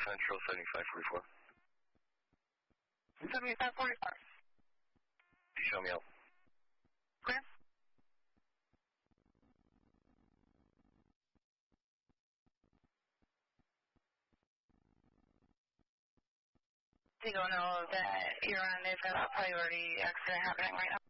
Central 7544. 7544. Show me out. Clear. Do you know that you're on, they've got a priority accident happening right now?